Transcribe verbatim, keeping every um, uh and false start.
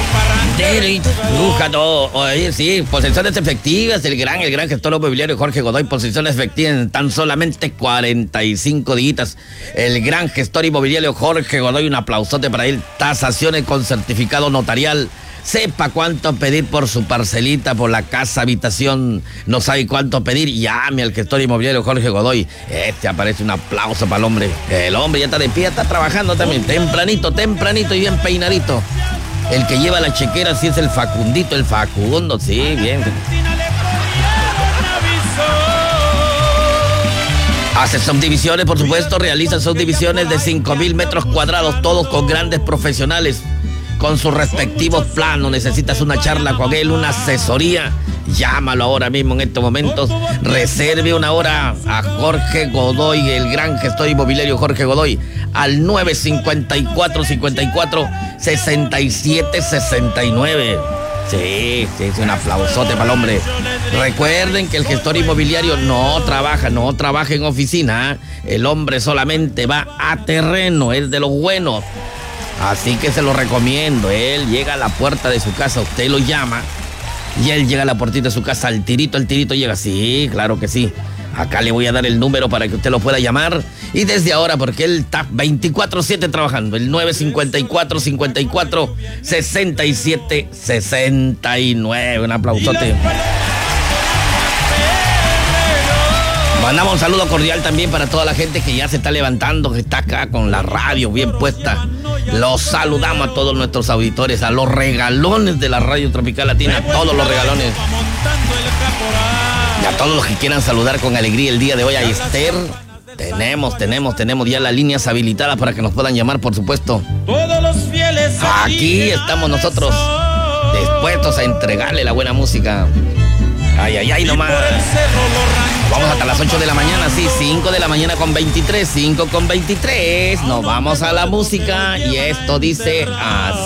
Brujado, oye, sí, posiciones efectivas, el gran, el gran gestor inmobiliario Jorge Godoy, posiciones efectivas en tan solamente cuarenta y cinco días. El gran gestor inmobiliario Jorge Godoy, un aplausote para él, tasaciones con certificado notarial. Sepa cuánto pedir por su parcelita, por la casa, habitación, no sabe cuánto pedir, llame al gestor inmobiliario Jorge Godoy. Este aparece un aplauso para el hombre. El hombre ya está de pie, está trabajando también, tempranito, tempranito y bien peinadito. El que lleva la chequera sí es el Facundito, el Facundo, sí, bien. Hace subdivisiones, por supuesto, realiza subdivisiones de cinco mil metros cuadrados, todos con grandes profesionales, con sus respectivos planos. Necesitas una charla con él, una asesoría, llámalo ahora mismo en estos momentos. Reserve una hora a Jorge Godoy, el gran gestor inmobiliario Jorge Godoy, al nueve cinco cuatro, cinco cuatro, seis siete seis nueve. Sí, sí, es un aplausote para el hombre. Recuerden que el gestor inmobiliario no trabaja, no trabaja en oficina, ¿eh? El hombre solamente va a terreno, es de los buenos. Así que se lo recomiendo. Él llega a la puerta de su casa, usted lo llama y él llega a la puertita de su casa, al tirito, al tirito llega. Sí, claro que sí. Acá le voy a dar el número para que usted lo pueda llamar. Y desde ahora, porque él está veinticuatro siete trabajando, el nueve cinco cuatro, cinco cuatro, seis siete seis nueve. Un aplausote. Mandamos un saludo cordial también para toda la gente que ya se está levantando, que está acá con la radio bien puesta. Los saludamos a todos nuestros auditores, a los regalones de la Radio Tropical Latina, a todos los regalones. Y a todos los que quieran saludar con alegría el día de hoy a Esther. Tenemos, tenemos, tenemos ya las líneas habilitadas para que nos puedan llamar, por supuesto. Aquí estamos nosotros, dispuestos a entregarle la buena música. Ay, ay, ay, nomás. Vamos hasta las ocho de la mañana, sí, cinco de la mañana con veintitrés, cinco con veintitrés. Nos vamos a la música y esto dice así.